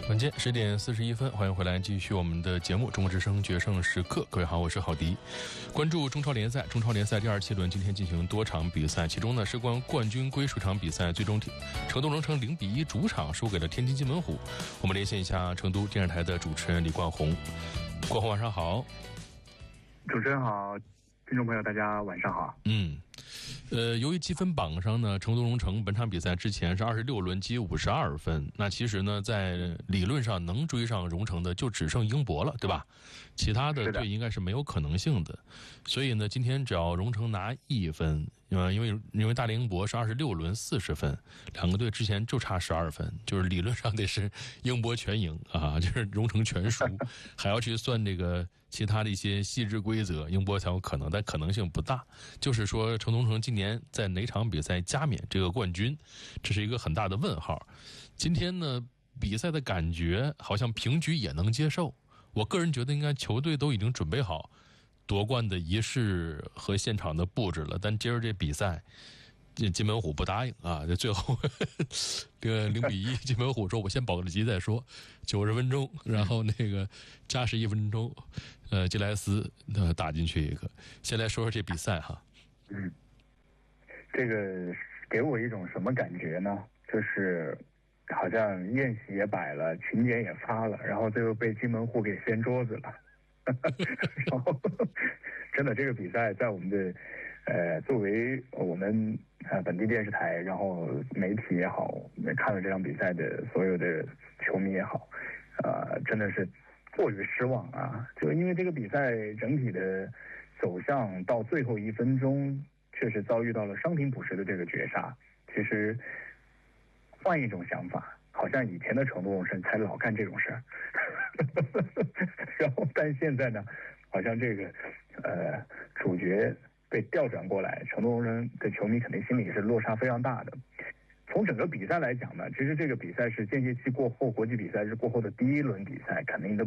晚间10:41，欢迎回来，继续我们的节目《中国之声决胜时刻》。各位好，我是郝迪。关注中超联赛，中超联赛第2期轮今天进行多场比赛，其中呢事关冠军归属场比赛，最终成都蓉城0-1主场输给了天津津门虎。我们连线一下成都电视台的主持人李冠宏。冠宏晚上好。 主持人好，听众朋友大家晚上好。 由于积分榜上呢，成都蓉城本场比赛之前是26轮积52分，那其实呢，在理论上能追上蓉城的就只剩英博了，对吧？其他的队应该是没有可能性的。所以呢，今天只要蓉城拿1分，因为大连英博是26轮40分，两个队之前就差12分，就是理论上得是英博全赢啊，就是蓉城全输，还要去算这个其他的一些细致规则，英博才有可能，但可能性不大。就是说成都蓉城今年在哪场比赛加冕这个冠军，这是一个很大的问号。今天呢，比赛的感觉好像平局也能接受，我个人觉得应该球队都已经准备好夺冠的仪式和现场的布置了，但接着这比赛金门虎不答应啊，这最后这个0-1，金门虎说我先保个级再说，90分钟，然后那个加时1分钟，吉莱斯打进去一个。先来说说这比赛哈。 这个给我一种什么感觉呢？就是好像宴席也摆了，请柬也发了，然后最后被金门户给掀桌子了。然后真的这个比赛在我们的作为我们本地电视台，然后媒体也好，看了这场比赛的所有的球迷也好，真的是过于失望啊！就因为这个比赛整体的走向到最后1分钟，确实遭遇到了伤停补时的这个绝杀。其实换一种想法，好像以前的成都蓉城才老干这种事儿，然后但现在呢，好像这个主角被调转过来，成都蓉城的球迷肯定心里是落差非常大的。从整个比赛来讲呢，其实这个比赛是间歇期过后，国际比赛日过后的第1轮比赛，肯定的